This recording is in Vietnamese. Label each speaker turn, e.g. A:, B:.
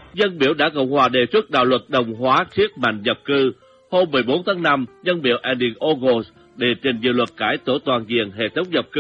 A: Dân biểu Đảng Cộng hòa đề xuất đạo luật đồng hóa siết mạnh nhập cư. Hôm 14 tháng 5, dân biểu Andy Ogles đề trình dự luật cải tổ toàn diện hệ thống nhập cư